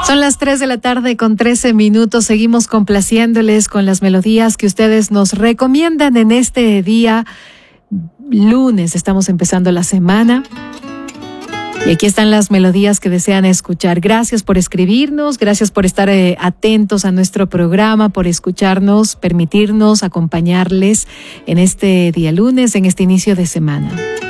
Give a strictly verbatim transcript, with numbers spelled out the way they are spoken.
Son las tres de la tarde con trece minutos. Seguimos complaciéndoles con las melodías que ustedes nos recomiendan en este día lunes. Estamos empezando la semana. Y aquí están las melodías que desean escuchar. Gracias por escribirnos, gracias por estar eh, atentos a nuestro programa, por escucharnos, permitirnos acompañarles en este día lunes, en este inicio de semana.